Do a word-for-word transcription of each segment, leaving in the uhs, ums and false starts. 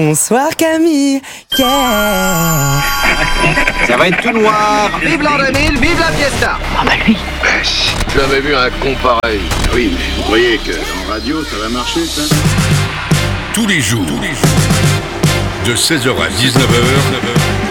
Bonsoir Camille, yeah. Ça va être tout noir. Vive l'an deux mille, vive la fiesta. Ah bah lui. J'ai jamais vu un con pareil. Oui, mais vous croyez que en radio ça va marcher ça? Tous les jours, tous les jours, de seize heures à dix-neuf heures,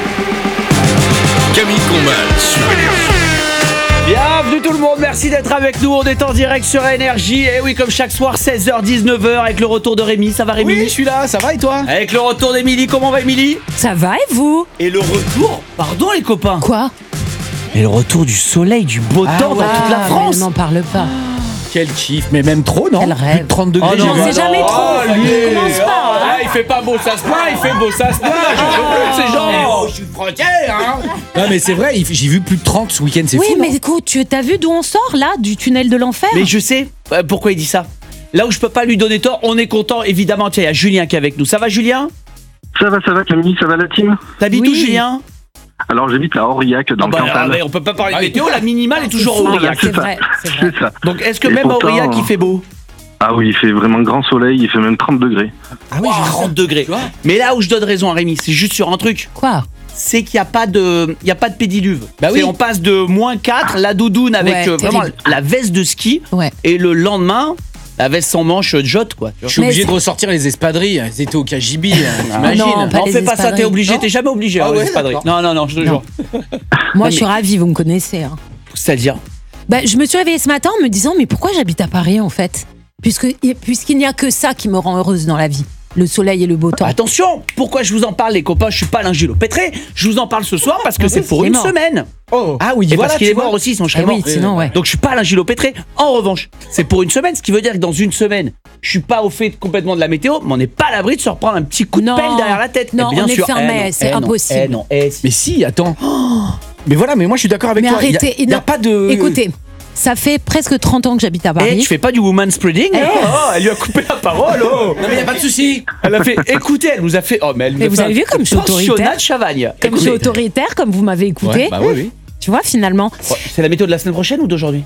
Camille Combal sur Énergie. Bienvenue tout le monde, merci d'être avec nous, on est en direct sur Énergie. Et oui, comme chaque soir, seize heures dix-neuf heures avec le retour de Rémi. Ça va Rémi? Oui, je suis là, ça va et toi? Avec le retour d'Émilie, comment va Émilie? Ça va et vous? Et le retour, pardon les copains, Quoi? et le retour du soleil, du beau Ah temps ouais, dans toute la France. N'en parle pas. Quel kiff, mais même trop, non? Quel rêve. Plus de trente degrés. Oh non, j'ai vu. c'est jamais trop. Oh, lui, Commence pas, oh, hein. là, il fait pas beau, ça se plaint, il fait beau, ça se plaint. Je peux plus de ces gens. Oh, je suis frontière, hein. Non mais c'est vrai, il- j'ai vu plus de trente ce week-end, c'est Oui, fou. mais non écoute, tu t'as vu d'où on sort là? Du tunnel de l'enfer? Mais je sais euh, pourquoi il dit ça. Là où je peux pas lui donner tort, on est content évidemment. Tiens, il y a Julien qui est avec nous. Ça va Julien? Ça va, ça va Camille, ça va la team? T'habites Oui. où Julien? Alors j'habite à Aurillac dans Ah bah, le Cantal. ah, mais on peut pas parler de Ah oui. météo, la minimale est toujours fou, à Aurillac. c'est vrai, c'est vrai. C'est ça. Donc est-ce que Et même à pourtant, Aurillac il fait beau? Ah oui, il fait vraiment grand soleil, il fait même trente degrés. Ah oui, Wow, j'ai vu ça. trente degrés. Tu vois. Mais là où je donne raison à Rémi, c'est juste sur un truc. Quoi? C'est qu'il n'y a pas de, il y a pas de pédiluve. Bah oui. C'est- On passe de moins quatre, la doudoune avec Ouais, euh, vraiment terrible. la veste de ski, Ouais. et le lendemain, la veste sans manche jotte quoi. tu vois. Je suis Mais obligé c'est- de ressortir les espadrilles. Ils étaient au K J B, t'imagines? non, pas Non, les fais pas ça, t'es espadrilles. obligé, Non t'es jamais obligé. Ah hein, ouais, les espadrilles. d'accord. Non, non, non, je te Non. jure. Moi, mais- je suis ravie, vous me connaissez. Hein. C'est-à-dire. Bah, je me suis réveillée ce matin en me disant, mais pourquoi j'habite à Paris en fait? Puisque, puisqu'il n'y a que ça qui me rend heureuse dans la vie. Le soleil et le beau temps. Attention, pourquoi je vous en parle les copains? Je suis pas l'ingilo-pétré. Je vous en parle ce soir parce que Ah c'est oui, pour il est une mort. semaine. Oh. Ah oui, et voilà, parce qu'il tu est mort vois. aussi, sinon je Eh serais oui, mort. sinon, ouais. Donc je suis pas l'ingilo-pétré. En revanche, c'est pour une semaine, ce qui veut dire que dans une semaine, je suis pas au fait complètement de la météo, mais on n'est pas à l'abri de se reprendre un petit coup de Non. pelle derrière la tête. Non, Eh bien on est sûr. fermé, Eh non, c'est eh non, impossible. Eh non, eh si. Mais si, attends. Mais voilà, mais moi je suis d'accord avec Mais toi. Il y a- arrêtez. Il n'y a, non. pas de. Écoutez, ça fait presque trente ans que j'habite à Eh, Paris. tu fais pas du woman spreading? Oh, elle lui a coupé la parole. Oh. Non mais il n'y a pas de souci. Elle a fait. Écoutez, elle nous a fait. Oh, mais elle Mais nous vous fait avez un vu comme je suis pensionnat autoritaire de Chavagne. Comme je suis Écoutez. autoritaire, comme vous m'avez écouté. Ouais, bah oui, oui. Tu vois, finalement. Oh, c'est la météo de la semaine prochaine ou d'aujourd'hui?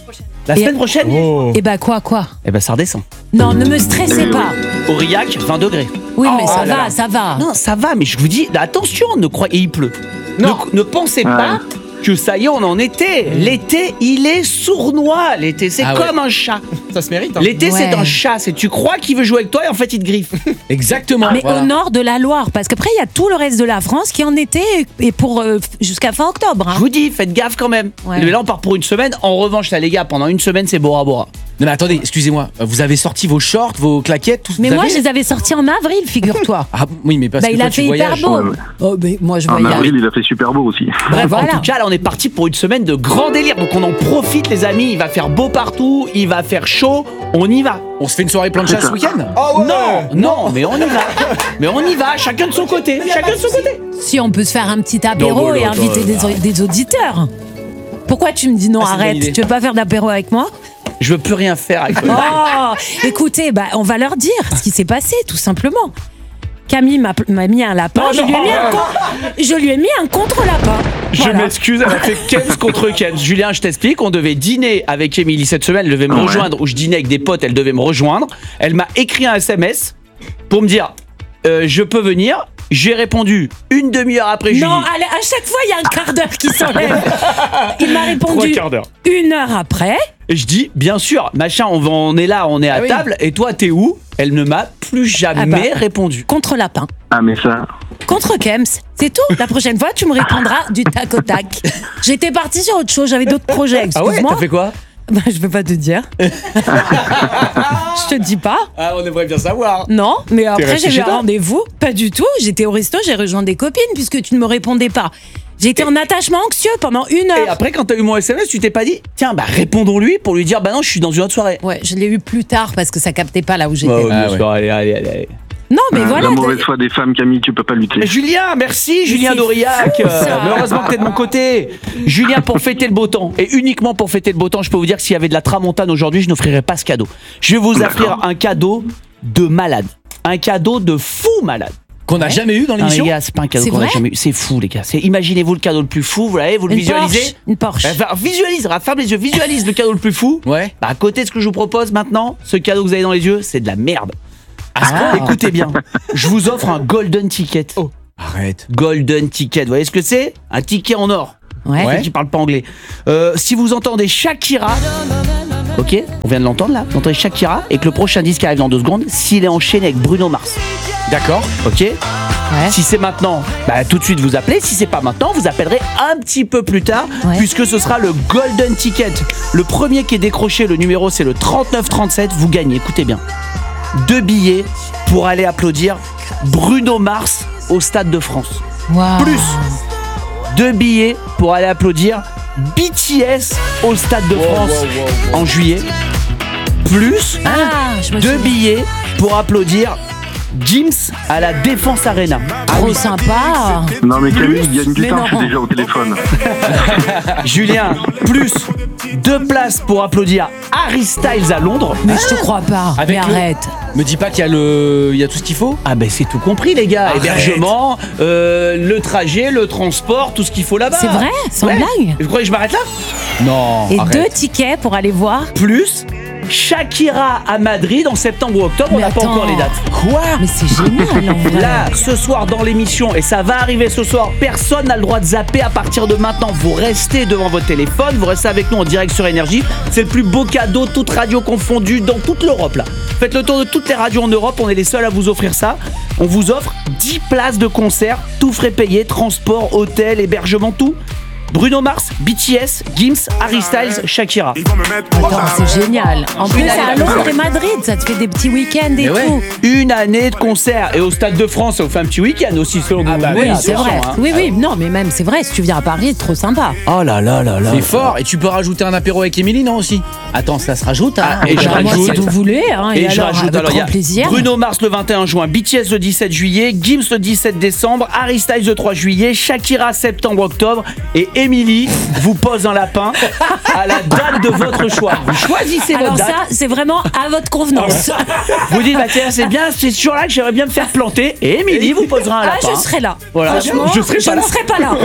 La Et- semaine prochaine? Oh. Et bah quoi, quoi? Eh ben ça redescend. Non, ne me stressez pas. Aurillac, vingt degrés. Oui, mais Oh ça là va, là. ça va. Non, ça va, mais je vous dis, attention, ne croyez, il pleut. Non. Ne, ne pensez pas que ça y est, on en était. L'été, il est sournois. L'été, c'est Ah ouais. comme un chat. Ça se mérite. Hein. L'été, c'est Ouais. un chat. C'est tu crois qu'il veut jouer avec toi et en fait, il te griffe. Exactement. Mais voilà. au nord de la Loire, parce qu'après, il y a tout le reste de la France qui en était et pour euh, jusqu'à fin octobre. hein. Je vous dis, faites gaffe quand même. Ouais. Mais là, on part pour une semaine. En revanche, là, les gars, pendant une semaine, c'est Bora Bora. Non mais attendez, excusez-moi. Vous avez sorti vos shorts, vos claquettes, tout ce Mais vous moi, avez je les avais sortis en avril, figure-toi. Ah oui, mais parce Bah, que il toi, a tu fait hyper voyages. beau. Ouais, ouais. Oh, mais moi, je En voyage. avril, il a fait super beau aussi. Bref, voilà. en tout cas, là, on est parti pour une semaine de grand délire. Donc, on en profite, les amis. Il va faire beau partout. Il va faire chaud. On y va. On se fait une soirée plancha ce week-end? Non, non, mais on y va. Mais on y va, chacun de son côté. Chacun de son côté. Si on peut se faire un petit apéro Non, mais et là, inviter attends, des, des auditeurs. Pourquoi tu me dis non, Ah, c'est une bonne idée. arrête? Tu veux pas faire d'apéro avec moi? Je veux plus rien faire avec toi. Oh, écoutez, bah, on va leur dire ce qui s'est passé, tout simplement. Camille m'a m'a mis un lapin, Non, je, non, lui ai mis un non. con- je lui ai mis un contre-lapin. Je Voilà. m'excuse, elle a fait Kems contre Kems. Julien, je t'explique, on devait dîner avec Émilie cette semaine, elle devait me Ouais. rejoindre, ou je dînais avec des potes, elle devait me rejoindre. Elle m'a écrit un S M S pour me dire euh, je peux venir. J'ai répondu une demi-heure après. je lui Non, dis, allez, à chaque fois, il y a un quart d'heure qui s'enlève. Il m'a trois répondu quarts d'heure. une heure après. Et je dis bien sûr, machin, on, va- on est là, on est à Ah oui. table, et toi t'es où? Elle ne m'a plus jamais Ah bah. répondu. Contre-lapin. Ah mais ça... Contre Kems. C'est tout. La prochaine fois, tu me répondras du tac au tac. J'étais partie sur autre chose, j'avais d'autres projets, Ah ouais, excuse-moi. t'as fait quoi? Bah, je vais pas te dire. Je te dis pas. Ah, on aimerait bien savoir. Non, mais après resté j'ai eu chez un toi rendez-vous. Pas du tout. J'étais au resto, j'ai rejoint des copines puisque tu ne me répondais pas. J'étais en attachement anxieux pendant une heure. Et après, quand t'as eu mon S M S, tu t'es pas dit tiens, bah répondons-lui pour lui dire bah non, je suis dans une autre soirée. Ouais, je l'ai eu plus tard parce que ça captait pas là où j'étais. Bah, ouais, Ah bien ouais. sûr, allez, allez, allez. Non, mais Ah, voilà. la mauvaise t'as- foi des femmes, Camille, tu peux pas lutter. Mais Julien, merci Julien c'est d'Aurillac. fou, ça. Euh, mais heureusement que t'es de mon côté. Julien, pour fêter le beau temps, et uniquement pour fêter le beau temps, je peux vous dire que s'il y avait de la tramontane aujourd'hui, je n'offrirais pas ce cadeau. Je vais vous offrir D'accord. un cadeau de malade. Un cadeau de fou malade. Qu'on n'a jamais eu dans Non, les l'émission? gars, c'est pas un cadeau C'est qu'on a vrai jamais eu. C'est fou, les gars. C'est, imaginez-vous le cadeau le plus fou, vous voyez, vous le Une visualisez. Porsche. Une Porsche. Enfin, visualise, ferme les yeux, visualise le cadeau le plus fou. Ouais. Bah, à côté de ce que je vous propose maintenant, ce cadeau que vous avez dans les yeux, c'est de la merde. Ah, écoutez bien, je vous offre un golden ticket. Oh. Arrête. Golden ticket, vous voyez ce que c'est? Un ticket en or. Ouais. Ouais. Qui parle pas anglais. Euh, si vous entendez Shakira, ok, on vient de l'entendre là, vous entendez Shakira et que le prochain disque arrive dans deux secondes, s'il est enchaîné avec Bruno Mars, D'accord. ok. Ouais. Si c'est maintenant, bah, tout de suite vous appelez. Si c'est pas maintenant, vous appellerez un petit peu plus tard, Ouais. puisque ce sera le golden ticket. Le premier qui est décroché, le numéro c'est le trente-neuf trente-sept. Vous gagnez, écoutez bien, deux billets pour aller applaudir Bruno Mars au Stade de France. Waouh. Plus deux billets pour aller applaudir B T S au Stade de France en juillet. Plus Ah, je me deux souviens. billets pour applaudir Gims à la Défense Arena. Trop sympa. Non mais Camille, il y a une Mais guitare, je non. suis déjà au téléphone. Julien, plus deux places pour applaudir Harry Styles à Londres. Mais je te crois pas. Avec mais le- arrête. Me dis pas qu'il y a le, il y a tout ce qu'il faut. Ah ben c'est tout compris les gars, Arrête. hébergement, euh, le trajet, le transport, tout ce qu'il faut là-bas. C'est vrai? Sans blague? Vous croyez que je m'arrête là? Non. Et arrête. deux tickets pour aller voir. Plus Shakira à Madrid en septembre ou octobre, on Mais n'a pas attends. encore les dates. Quoi? Mais c'est génial en vrai. Là, ce soir dans l'émission, et ça va arriver ce soir, personne n'a le droit de zapper à partir de maintenant. Vous restez devant votre téléphone, vous restez avec nous en direct sur Énergie. C'est le plus beau cadeau, toute radio confondue, dans toute l'Europe là. Faites le tour de toutes les radios en Europe, on est les seuls à vous offrir ça. On vous offre dix places de concert, tout frais payé, transport, hôtel, hébergement, tout. Bruno Mars, B T S, Gims, Harry Styles, Shakira. Attends, c'est génial. En plus, c'est à Londres et Madrid. Ça te fait des petits week-ends et Mais ouais. tout. Une année de concert. Et au Stade de France, ça vous fait un petit week-end aussi, selon que Ah vous bah voulez, Oui, oui, c'est attention, vrai. hein. Oui, oui. Non, mais même, c'est vrai. Si tu viens à Paris, c'est trop sympa. Oh là là là là. C'est fort. Et tu peux rajouter un apéro avec Émilie, non aussi? Attends, ça se rajoute. Hein. Ah, et je Bah, moi, rajoute- si vous voulez. Hein, Et, et, je alors, rajoute, avec alors il y a grand plaisir. Bruno Mars le vingt et un juin, B T S le dix-sept juillet, Gims le dix-sept décembre, Harry Styles le trois juillet, Shakira septembre-octobre et Émilie vous pose un lapin à la date de votre choix. Vous choisissez votre Alors date. ça, c'est vraiment à votre convenance. Vous dites, bah tiens, c'est bien, c'est ce jour-là que j'aimerais bien me faire planter. Et Émilie vous posera un Ah, lapin. je serai là. Voilà. Franchement, Je serai pas ne là. serai pas là.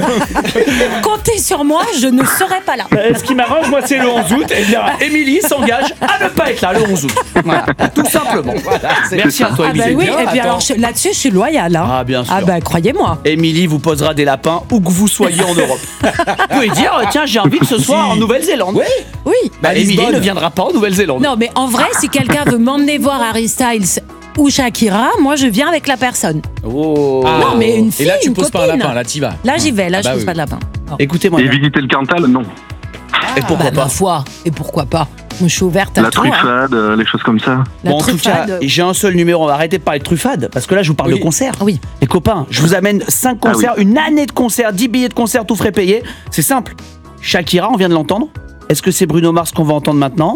Comptez sur moi, je ne serai pas là. Euh, Ce qui m'arrange, moi, c'est le onze août. Et bien, Émilie s'engage à ne pas être là le onze août. Voilà, tout simplement. Voilà, merci à toi, Ah bah Émilie. oui, bien, et puis attends. alors je- là-dessus, je suis loyale. Hein. Ah, bien sûr. Ah bah croyez-moi. Émilie vous posera des lapins où que vous soyez en Europe. Vous pouvez dire, tiens, j'ai envie de ce soir en Nouvelle-Zélande. Oui. Oui. Bah, Émilie Lisbonne. ne viendra pas en Nouvelle-Zélande. Non, mais en vrai, si quelqu'un veut m'emmener voir Harry Styles ou Shakira, moi je viens avec la personne. Oh. Ah. Non, mais une Et fille, là, tu une poses pas un copine. lapin, là, t'y vas. Là, j'y vais. Là, Ah je bah pose oui. pas de lapin. Oh. Écoutez-moi Et bien. visiter le Cantal, non. Et pourquoi bah, pas ma foi. Et pourquoi pas? Moi, je suis ouverte à La tout. hein. truffade, euh, les choses comme ça. La Bon, en tout cas, truffade. j'ai un seul numéro. On va arrêter de parler de truffade parce que là, je vous parle Oui. de concert. Ah oui. Les copains, je vous amène cinq Ah oui. concerts, une année de concert, dix billets de concert, tout frais payé. C'est simple. Shakira, on vient de l'entendre. Est-ce que c'est Bruno Mars qu'on va entendre maintenant?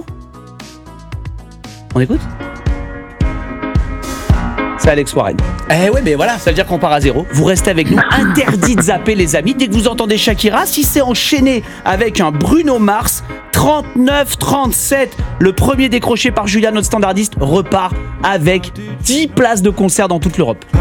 On écoute? C'est Alex Warren. Eh ouais, mais voilà. Ça veut dire qu'on part à zéro. Vous restez avec nous. Interdit de zapper, les amis. Dès que vous entendez Shakira, si c'est enchaîné avec un Bruno Mars, trente-neuf trente-sept, le premier décroché par Julia, notre standardiste, repart avec dix places de concert dans toute l'Europe.